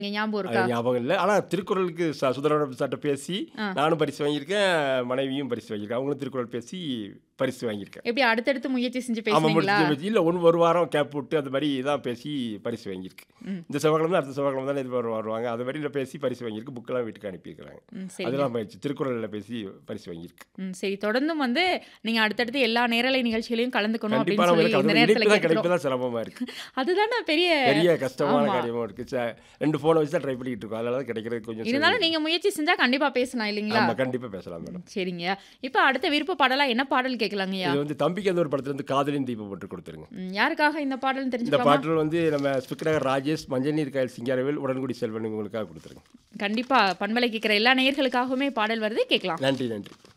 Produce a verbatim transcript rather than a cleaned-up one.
ஞாபகம் அது இருக்கா? ஞாபகம் இல்ல. ஆனா திருக்குறளுக்கு ச சுந்தரவடிவம் சார்ட்ட பேசி, ஆ. நானும் பரிசு வாங்கியிருக்கேன். மனைவியும் பரிசு வாங்கியிருக்கா. அவங்களும் திருக்குறள் பேசி பரிசு வாங்கியிருக்கேன். எப்படி அடுத்தடுத்து முயற்சி செஞ்சு ஆமா பேசுனீங்களா? முடிச்சு வச்சு இல்ல ஒன் ஒரு வாரம் கேப் விட்டு அந்த மாரி தான் பேசி பரிசு வாங்கியிருக்கு. ம். இந்த செவ்வாய்க்கிழமை அடுத்த செவ்வாய்க்கிழமை தானே இது வரு வருவாங்க. அது மாரி பேசி பரிசு வாங்கியிருக்கு. புக்கெல்லாம் வீட்டுக்கு அனுப்பியிருக்கிறாங்க. ம். சரிங்க. அதெல்லாம் பயிற்சி. திருக்குறள்ல பேசி பரிசு வாங்கியிருக்கு. ம். சரி. தொடர்ந்தும் வந்து நீங்க அடுத்தடுத்து எல்லா நேரலை நிகழ்ச்சிகளையும் கலந்துக்கணும் கண்டிப்பா அப்படின்னு சொல்லி நமக்கு இந்த அது நேரத்துல இணைப்பு தான் கேட்டுக்கிறோம். கிடைப்பு தான் சிரமமா இருக்கு. அதுதானே பெரிய பெரிய கஷ்டமான ஆமா. காரியமா இருக்கு. ச ரெண்டு ஃபோன வச்சு தான் ட்ரை பண்ணிட்டு இருக்கோம். அதனால தான் கிடைக்கிறது கொஞ்சம் இருந்தாலும் சிரமம். நீங்க முயற்சி செஞ்சா கண்டிப்பா பேசலாம் இல்லீங்களா? ஆமா கண்டிப்பா பேசலாம் மேடம். சரிங்க. இப்ப அடுத்த விருப்ப பாடலா என்ன பாடல் கேட்கலாங்கய்யா? இது வந்து தம்பிக்கு அந்த ஒரு படத்துல இருந்து காதலின் தீபம் போட்டு கொடுத்துருங்க. ம். யாருக்காக இந்த பாடல்னு இந்த தெரிஞ்சுக்கலாமா? பாட்டில் வந்து நம்ம ஸ்பிக்கர் ராஜேஷ், மஞ்சள் நீர் காயல் சிங்காரவேல், உடன்குடி செல்வன் இவங்களுக்காக கொடுத்துருங்க. கண்டிப்பா பண்பலை கேட்கிற எல்லா நேயர்களுக்காகவுமே பாடல் வருது கேட்கலாம். நன்றி நன்றி.